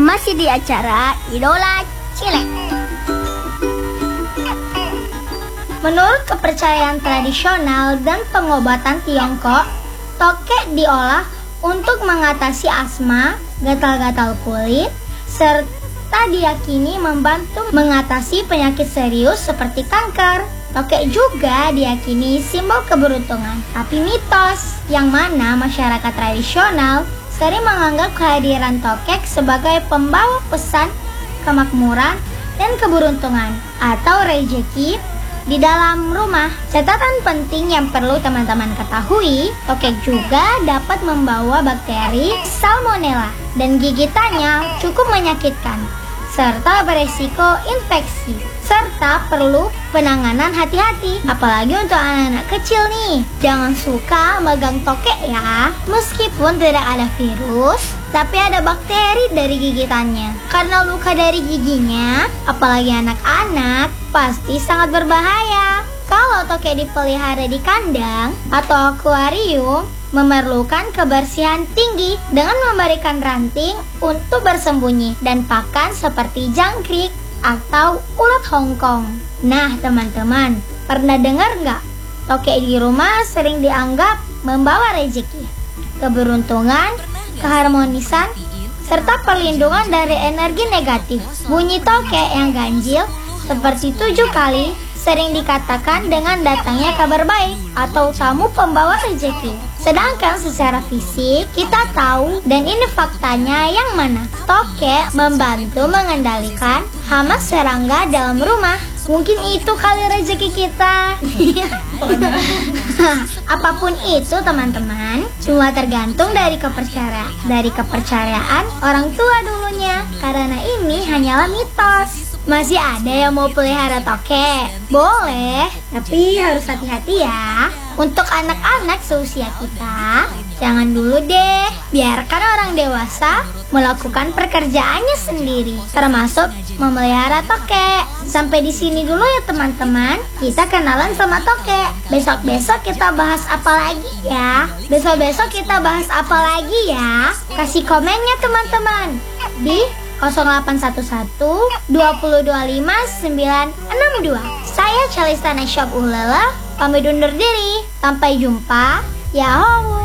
Masih di acara Idola Cilek. Menurut kepercayaan tradisional dan pengobatan Tiongkok, tokek diolah untuk mengatasi asma, gatal-gatal kulit, serta diyakini membantu mengatasi penyakit serius seperti kanker. Tokek juga diyakini simbol keberuntungan, tapi mitos yang mana masyarakat tradisional sering menganggap kehadiran tokek sebagai pembawa pesan kemakmuran dan keberuntungan atau rezeki di dalam rumah. Catatan penting yang perlu teman-teman ketahui, tokek juga dapat membawa bakteri salmonella dan gigitannya cukup menyakitkan serta beresiko infeksi, serta perlu penanganan hati-hati, apalagi untuk anak-anak kecil nih. Jangan suka megang tokek ya, meskipun tidak ada virus, tapi ada bakteri dari gigitannya. Karena luka dari giginya, apalagi anak-anak, pasti sangat berbahaya. Kalau tokek dipelihara di kandang atau akuarium, memerlukan kebersihan tinggi dengan memberikan ranting untuk bersembunyi dan pakan seperti jangkrik atau ulat Hongkong. Nah teman-teman, pernah dengar nggak? Tokek di rumah sering dianggap membawa rezeki, keberuntungan, keharmonisan, serta perlindungan dari energi negatif. Bunyi tokek yang ganjil seperti 7 kali sering dikatakan dengan datangnya kabar baik atau tamu pembawa rezeki. Sedangkan secara fisik kita tahu, dan ini faktanya yang mana? Tokek membantu mengendalikan hama serangga dalam rumah. Mungkin itu kali rezeki kita. Apapun itu teman-teman, semua tergantung dari kepercayaan orang tua dulunya. Karena ini hanyalah mitos. Masih ada yang mau pelihara tokek? Boleh, tapi harus hati-hati ya. Untuk anak-anak seusia kita, jangan dulu deh. Biarkan orang dewasa melakukan pekerjaannya sendiri, termasuk memelihara tokek. Sampai di sini dulu ya teman-teman. Kita kenalan sama tokek. Besok-besok kita bahas apa lagi ya? Kasih komennya teman-teman di 0811 2025 962. Saya Chalista Neshop Ulala, pamit undur diri. Sampai jumpa. Yahoo.